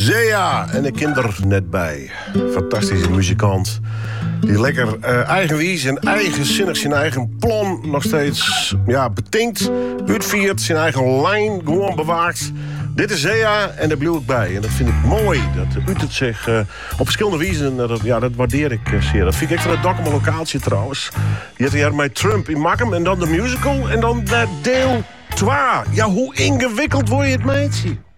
Zea en de kinder net bij. Fantastische muzikant. Die lekker eigenwijs en eigenzinnig zijn eigen plan nog steeds betinkt. Uitviert, zijn eigen lijn gewoon bewaakt. Dit is Zea en daar blijf ik bij. En dat vind ik mooi. Dat uit het zich op verschillende wijzen. Dat waardeer ik zeer. Dat vind ik echt van het dak op een locatie trouwens. Die had hier met Trump in Makkum. En dan de musical. En dan deel 2. Ja, hoe ingewikkeld word je het, meidje?